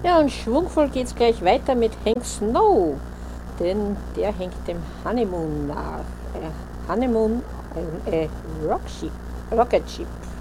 Ja, und schwungvoll geht's gleich weiter mit Hank Snow, denn der hängt dem Honeymoon nach. Honeymoon, Rocket Ship.